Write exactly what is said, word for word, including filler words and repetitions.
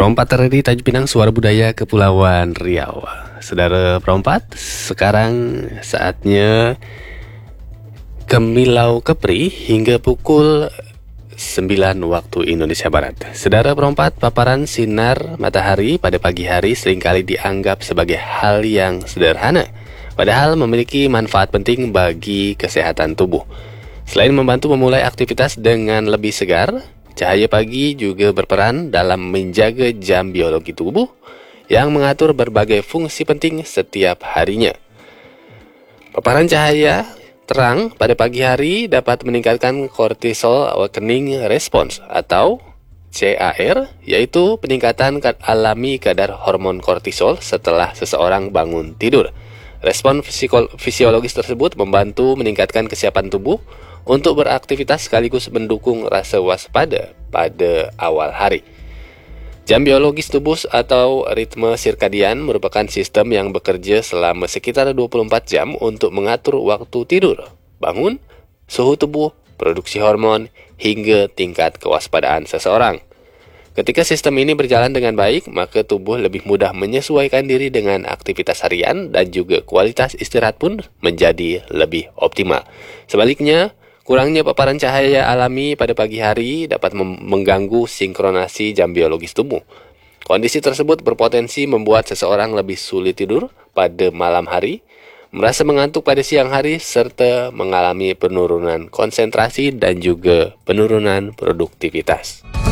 Perompat Teredi Tanjung Pinang, Suara Budaya Kepulauan Riau. Saudara perompat, sekarang saatnya Kemilau Kepri hingga pukul sembilan waktu Indonesia Barat. Saudara perompat, paparan sinar matahari pada pagi hari seringkali dianggap sebagai hal yang sederhana, padahal memiliki manfaat penting bagi kesehatan tubuh. Selain membantu memulai aktivitas dengan lebih segar, cahaya pagi juga berperan dalam menjaga jam biologi tubuh yang mengatur berbagai fungsi penting setiap harinya. Paparan cahaya terang pada pagi hari dapat meningkatkan cortisol awakening response atau C A R, yaitu peningkatan alami kadar hormon kortisol setelah seseorang bangun tidur. Respon fisiologis tersebut membantu meningkatkan kesiapan tubuh untuk beraktivitas sekaligus mendukung rasa waspada pada awal hari. Jam biologis tubuh atau ritme sirkadian merupakan sistem yang bekerja selama sekitar dua puluh empat jam untuk mengatur waktu tidur, bangun, suhu tubuh, produksi hormon, hingga tingkat kewaspadaan seseorang. Ketika sistem ini berjalan dengan baik, maka tubuh lebih mudah menyesuaikan diri dengan aktivitas harian dan juga kualitas istirahat pun menjadi lebih optimal. Sebaliknya, kurangnya paparan cahaya alami pada pagi hari dapat mengganggu sinkronasi jam biologis tubuh. Kondisi tersebut berpotensi membuat seseorang lebih sulit tidur pada malam hari, merasa mengantuk pada siang hari, serta mengalami penurunan konsentrasi dan juga penurunan produktivitas.